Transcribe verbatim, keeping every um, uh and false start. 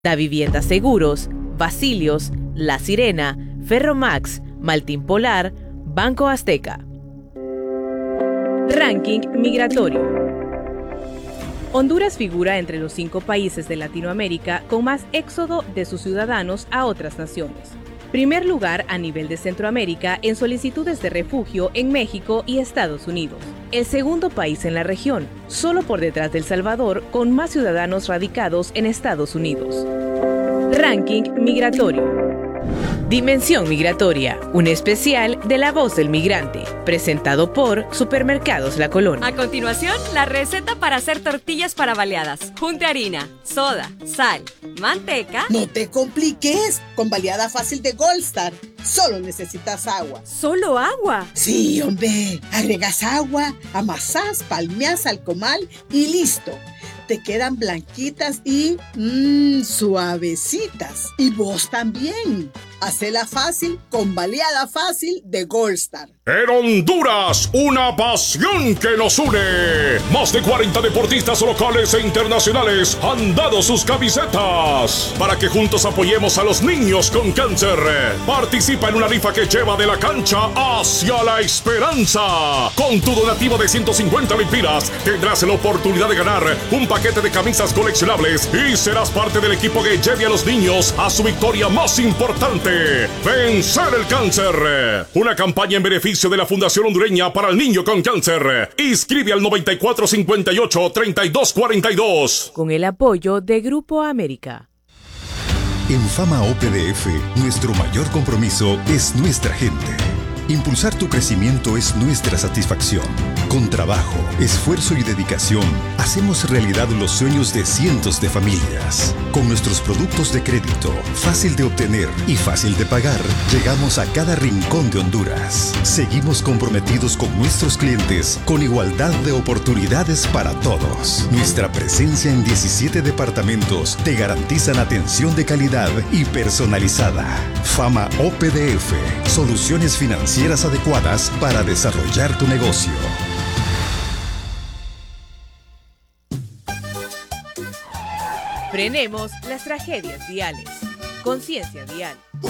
Da Vivienda Seguros, Basilios, La Sirena, Ferromax, Maltín Polar, Banco Azteca. Ranking migratorio. Honduras figura entre los cinco países de Latinoamérica con más éxodo de sus ciudadanos a otras naciones. Primer lugar a nivel de Centroamérica en solicitudes de refugio en México y Estados Unidos. El segundo país en la región, solo por detrás de El Salvador, con más ciudadanos radicados en Estados Unidos. Ranking migratorio. Dimensión Migratoria, un especial de La Voz del Migrante, presentado por Supermercados La Colonia. A continuación, la receta para hacer tortillas para baleadas. Junte harina, soda, sal, manteca. No te compliques, con baleada fácil de Gold Star. Solo necesitas agua. ¿Solo agua? Sí, hombre. Agregas agua, amasás, palmeás al comal y listo. Te quedan blanquitas y mmm, suavecitas. Y vos también. Hacela fácil con baleada fácil de Gold Star. En Honduras, una pasión que nos une. Más de cuarenta deportistas locales e internacionales han dado sus camisetas para que juntos apoyemos a los niños con cáncer. Participa en una rifa que lleva de la cancha hacia la esperanza. Con tu donativo de ciento cincuenta lempiras tendrás la oportunidad de ganar un paquete de camisas coleccionables y serás parte del equipo que lleve a los niños a su victoria más importante: vencer el cáncer. Una campaña en beneficio de la Fundación Hondureña para el Niño con Cáncer. Inscribe al noventa y cuatro cincuenta y ocho treinta y dos cuarenta y dos. Con el apoyo de Grupo América. En Fama O P D F, nuestro mayor compromiso es nuestra gente. Impulsar tu crecimiento es nuestra satisfacción. Con trabajo, esfuerzo y dedicación, hacemos realidad los sueños de cientos de familias. Con nuestros productos de crédito, fácil de obtener y fácil de pagar, llegamos a cada rincón de Honduras. Seguimos comprometidos con nuestros clientes, con igualdad de oportunidades para todos. Nuestra presencia en diecisiete departamentos te garantizan atención de calidad y personalizada. Fama O P D F, soluciones financieras adecuadas para desarrollar tu negocio. Frenemos las tragedias viales. Conciencia vial.